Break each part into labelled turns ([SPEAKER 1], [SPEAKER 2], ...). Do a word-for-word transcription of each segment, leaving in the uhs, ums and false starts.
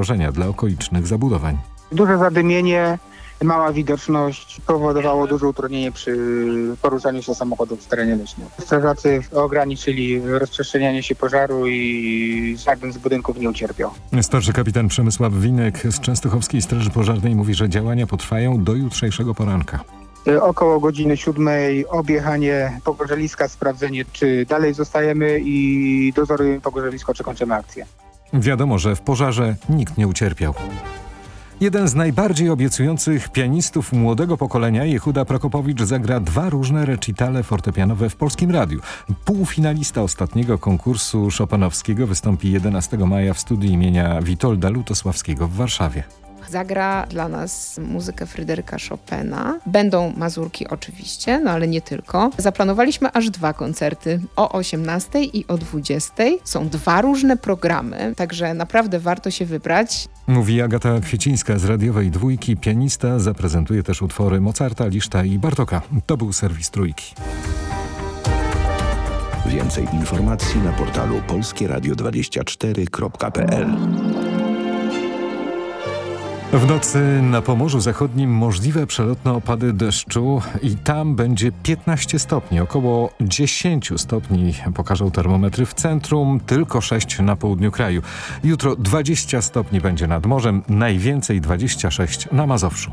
[SPEAKER 1] zagrożenia dla okolicznych zabudowań.
[SPEAKER 2] Duże zadymienie, mała widoczność powodowało duże utrudnienie przy poruszaniu się samochodów w terenie leśnym. Strażacy ograniczyli rozprzestrzenianie się pożaru i żaden z budynków nie ucierpiał.
[SPEAKER 1] Starszy kapitan Przemysław Winek z Częstochowskiej Straży Pożarnej mówi, że działania potrwają do jutrzejszego poranka.
[SPEAKER 2] Około godziny siódmej objechanie pogorzeliska, sprawdzenie, czy dalej zostajemy i dozorujemy pogorzelisko, czy kończymy akcję.
[SPEAKER 1] Wiadomo, że w pożarze nikt nie ucierpiał. Jeden z najbardziej obiecujących pianistów młodego pokolenia, Jehuda Prokopowicz, zagra dwa różne recitale fortepianowe w Polskim Radiu. Półfinalista ostatniego konkursu chopinowskiego wystąpi jedenastego maja w studiu imienia Witolda Lutosławskiego w Warszawie.
[SPEAKER 3] Zagra dla nas muzykę Fryderyka Chopina. Będą mazurki oczywiście, no ale nie tylko. Zaplanowaliśmy aż dwa koncerty, o osiemnastej i o dwudziestej. Są dwa różne programy, także naprawdę warto się wybrać.
[SPEAKER 1] Mówi Agata Kwiecińska z radiowej Dwójki. Pianista zaprezentuje też utwory Mozarta, Liszta i Bartoka. To był serwis Trójki.
[SPEAKER 4] Więcej informacji na portalu polskie radio dwadzieścia cztery kropka p l.
[SPEAKER 1] W nocy na Pomorzu Zachodnim możliwe przelotne opady deszczu i tam będzie piętnaście stopni. Około dziesięć stopni pokażą termometry w centrum, tylko sześć na południu kraju. Jutro dwadzieścia stopni będzie nad morzem, najwięcej dwadzieścia sześć na Mazowszu.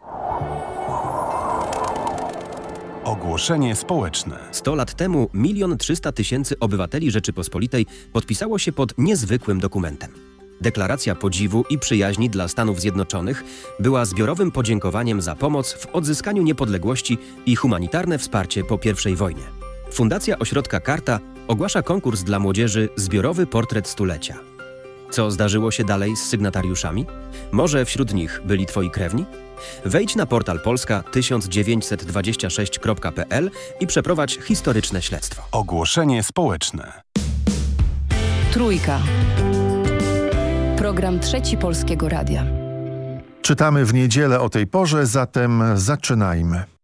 [SPEAKER 5] Ogłoszenie społeczne.
[SPEAKER 6] sto lat temu milion trzysta tysięcy obywateli Rzeczypospolitej podpisało się pod niezwykłym dokumentem. Deklaracja podziwu i przyjaźni dla Stanów Zjednoczonych była zbiorowym podziękowaniem za pomoc w odzyskaniu niepodległości i humanitarne wsparcie po pierwszej wojnie. Fundacja Ośrodka Karta ogłasza konkurs dla młodzieży Zbiorowy Portret Stulecia. Co zdarzyło się dalej z sygnatariuszami? Może wśród nich byli twoi krewni? Wejdź na portal polska tysiąc dziewięćset dwadzieścia sześć kropka p l i przeprowadź historyczne śledztwo.
[SPEAKER 5] Ogłoszenie społeczne.
[SPEAKER 7] Trójka. Program Trzeci Polskiego Radia.
[SPEAKER 8] Czytamy w niedzielę o tej porze, zatem zaczynajmy.